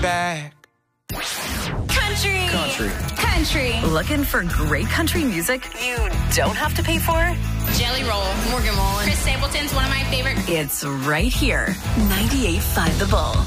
back. Country. Looking for great country music you don't have to pay for? Jelly Roll, Morgan Wallen. Chris Stapleton's one of my favorite. It's right here. 98.5 The Bull.